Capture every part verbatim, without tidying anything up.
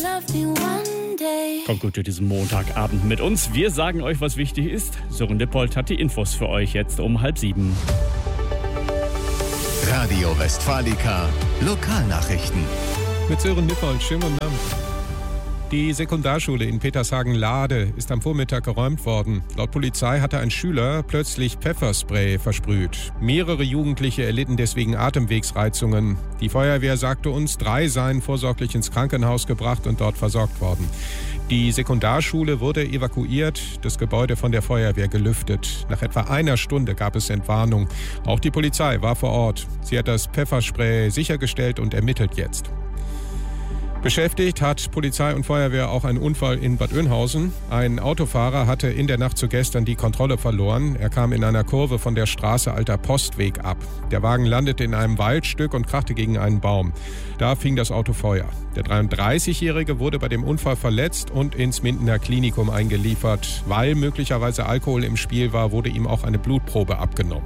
Kommt gut durch diesen Montagabend mit uns. Wir sagen euch, was wichtig ist. Sören Dippold hat die Infos für euch jetzt um halb sieben. Radio Westfalica Lokalnachrichten. Mit Sören Dippold, schönen guten Abend. Die Sekundarschule in Petershagen-Lahde ist am Vormittag geräumt worden. Laut Polizei hatte ein Schüler plötzlich Pfefferspray versprüht. Mehrere Jugendliche erlitten deswegen Atemwegsreizungen. Die Feuerwehr sagte uns, drei seien vorsorglich ins Krankenhaus gebracht und dort versorgt worden. Die Sekundarschule wurde evakuiert, das Gebäude von der Feuerwehr gelüftet. Nach etwa einer Stunde gab es Entwarnung. Auch die Polizei war vor Ort. Sie hat das Pfefferspray sichergestellt und ermittelt jetzt. Beschäftigt hat Polizei und Feuerwehr auch einen Unfall in Bad Oeynhausen. Ein Autofahrer hatte in der Nacht zu gestern die Kontrolle verloren. Er kam in einer Kurve von der Straße Alter Postweg ab. Der Wagen landete in einem Waldstück und krachte gegen einen Baum. Da fing das Auto Feuer. Der dreiunddreißigjährige wurde bei dem Unfall verletzt und ins Mindener Klinikum eingeliefert. Weil möglicherweise Alkohol im Spiel war, wurde ihm auch eine Blutprobe abgenommen.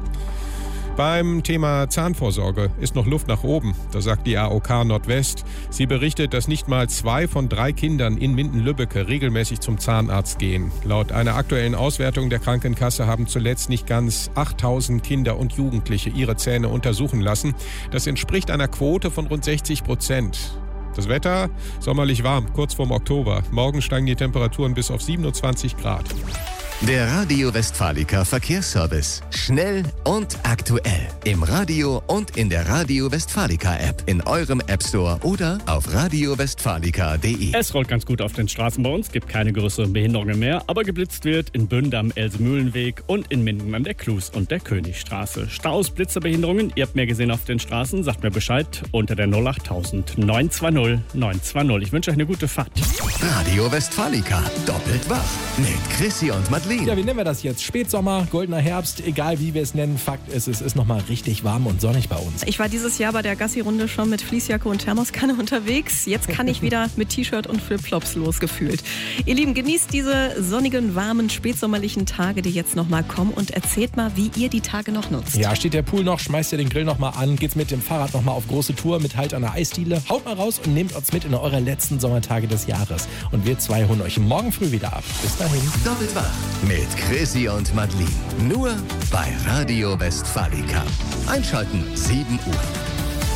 Beim Thema Zahnvorsorge ist noch Luft nach oben, das sagt die A O K Nordwest. Sie berichtet, dass nicht mal zwei von drei Kindern in Minden-Lübbecke regelmäßig zum Zahnarzt gehen. Laut einer aktuellen Auswertung der Krankenkasse haben zuletzt nicht ganz achttausend Kinder und Jugendliche ihre Zähne untersuchen lassen. Das entspricht einer Quote von rund sechzig Prozent. Das Wetter sommerlich warm, kurz vorm Oktober. Morgen steigen die Temperaturen bis auf siebenundzwanzig Grad. Der Radio Westfalica Verkehrsservice. Schnell und aktuell. Im Radio und in der Radio Westfalica App. In eurem App Store oder auf radio westfalica punkt de. Es rollt ganz gut auf den Straßen bei uns, gibt keine größeren Behinderungen mehr, aber geblitzt wird in Bünde am Else-Mühlenweg und in Minden an der Klus und der Königstraße. Staus, Blitzerbehinderungen, ihr habt mehr gesehen auf den Straßen, sagt mir Bescheid unter der null achttausend neun zwei null neun zwei null. Ich wünsche euch eine gute Fahrt. Radio Westfalica, doppelt wach mit Chrissy und Madeleine. Ja, wie nennen wir das jetzt? Spätsommer, goldener Herbst, egal wie wir es nennen. Fakt ist, es ist nochmal richtig warm und sonnig bei uns. Ich war dieses Jahr bei der Gassi-Runde schon mit Fließjacke und Thermoskanne unterwegs. Jetzt kann ich wieder mit T-Shirt und Flipflops losgefühlt. Ihr Lieben, genießt diese sonnigen, warmen, spätsommerlichen Tage, die jetzt nochmal kommen und erzählt mal, wie ihr die Tage noch nutzt. Ja, steht der Pool noch, schmeißt ihr den Grill nochmal an, geht's mit dem Fahrrad nochmal auf große Tour mit Halt an der Eisdiele. Haut mal raus und nehmt uns mit in eure letzten Sommertage des Jahres. Und wir zwei holen euch morgen früh wieder ab. Bis dahin. Doppelt wach mit Chrissy und Madeleine. Nur bei Radio Westfalica. Einschalten sieben Uhr.